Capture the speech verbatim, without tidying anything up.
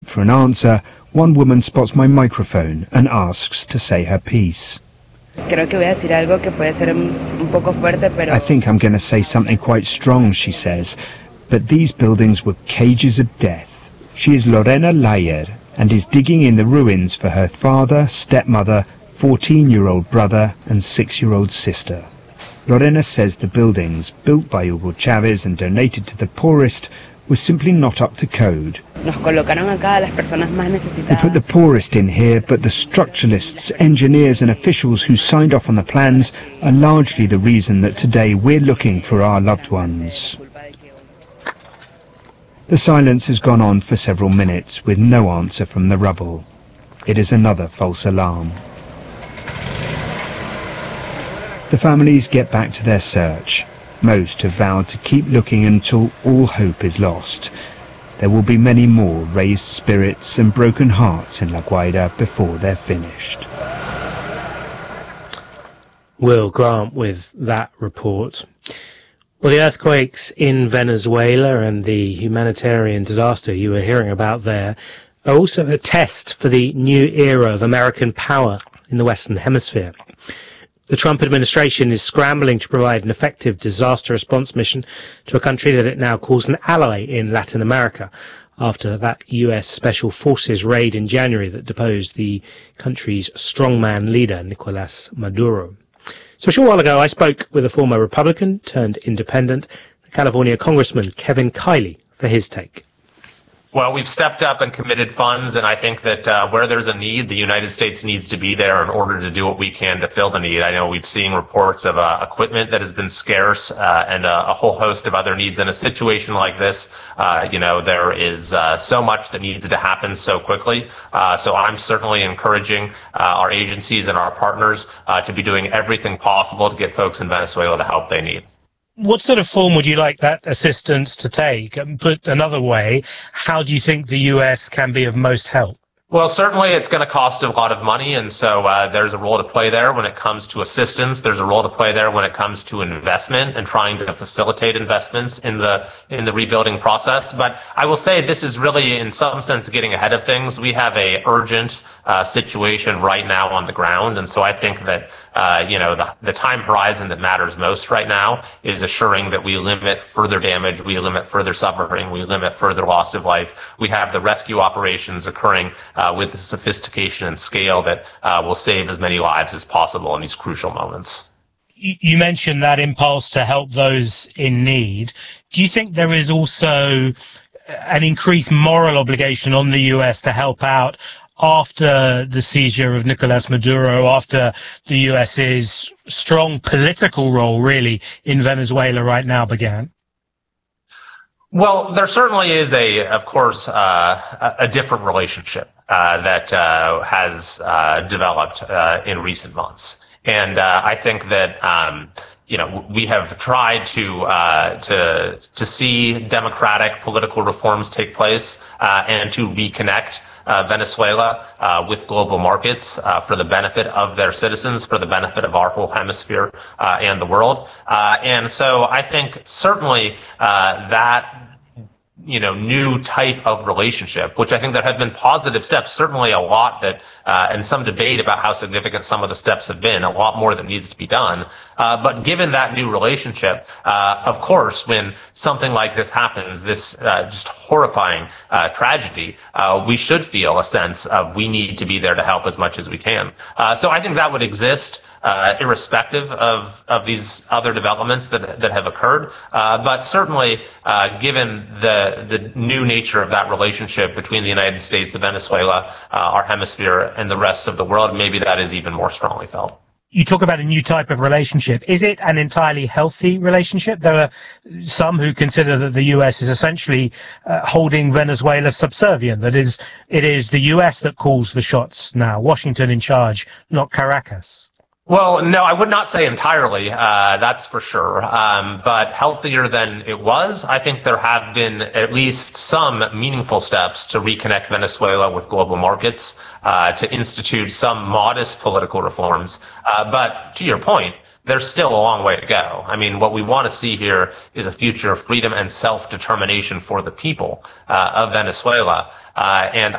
for an answer, one woman spots my microphone and asks to say her piece. I think I'm going to say something quite strong, she says, but these buildings were cages of death. She is Lorena Layer and is digging in the ruins for her father, stepmother, fourteen-year-old brother and six-year-old sister. Lorena says the buildings, built by Hugo Chavez and donated to the poorest, were simply not up to code. They put the poorest in here, but the structuralists, engineers and officials who signed off on the plans are largely the reason that today we're looking for our loved ones. The silence has gone on for several minutes with no answer from the rubble. It is another false alarm. The families get back to their search. Most have vowed to keep looking until all hope is lost. There will be many more raised spirits and broken hearts in La Guaira before they're finished. Will Grant with that report. Well, the earthquakes in Venezuela and the humanitarian disaster you were hearing about there are also a test for the new era of American power in the Western Hemisphere. The Trump administration is scrambling to provide an effective disaster response mission to a country that it now calls an ally in Latin America after that U S Special Forces raid in January that deposed the country's strongman leader, Nicolas Maduro. So a short while ago, I spoke with a former Republican turned independent, the California Congressman Kevin Kiley, for his take. Well, we've stepped up and committed funds, and I think that uh, where there's a need, the United States needs to be there in order to do what we can to fill the need. I know we've seen reports of uh, equipment that has been scarce uh, and uh, a whole host of other needs. In a situation like this, uh, you know, there is uh, so much that needs to happen so quickly. Uh, so I'm certainly encouraging uh, our agencies and our partners uh, to be doing everything possible to get folks in Venezuela the help they need. What sort of form would you like that assistance to take? Put another way, how do you think the U S can be of most help? Well, certainly it's going to cost a lot of money, and so uh, there's a role to play there when it comes to assistance. There's a role to play there when it comes to investment and trying to facilitate investments in the in the rebuilding process. But I will say this is really, in some sense, getting ahead of things. We have a urgent uh, situation right now on the ground, and so I think that uh, you know the, the time horizon that matters most right now is assuring that we limit further damage, we limit further suffering, we limit further loss of life. We have the rescue operations occurring Uh, with the sophistication and scale that uh, will save as many lives as possible in these crucial moments. You mentioned that impulse to help those in need. Do you think there is also an increased moral obligation on the U S to help out after the seizure of Nicolas Maduro, after the US's strong political role, really, in Venezuela right now began? Well, there certainly is a, of course, uh, a different relationship uh, that uh, has uh, developed uh, in recent months, and uh, I think that um, you know we have tried to uh, to to see democratic political reforms take place uh, and to reconnect Uh, Venezuela uh, with global markets uh, for the benefit of their citizens, for the benefit of our whole hemisphere uh, and the world. Uh, and so I think certainly uh, that you know, new type of relationship, which I think there have been positive steps, certainly a lot that, uh, and some debate about how significant some of the steps have been, a lot more that needs to be done. Uh, but given that new relationship, uh, of course, when something like this happens, this uh, just horrifying uh, tragedy, uh, we should feel a sense of we need to be there to help as much as we can. Uh, so I think that would exist Uh, irrespective of, of these other developments that that have occurred. Uh, but certainly, uh, given the the new nature of that relationship between the United States and Venezuela, uh, our hemisphere, and the rest of the world, maybe that is even more strongly felt. You talk about a new type of relationship. Is it an entirely healthy relationship? There are some who consider that the U S is essentially uh, holding Venezuela subservient, that is, it is the U S that calls the shots now, Washington in charge, not Caracas. Well, no, I would not say entirely, uh, that's for sure, um, but healthier than it was. I think there have been at least some meaningful steps to reconnect Venezuela with global markets, uh, to institute some modest political reforms. Uh, but to your point, there's still a long way to go. I mean, what we want to see here is a future of freedom and self-determination for the people uh, of Venezuela, uh, and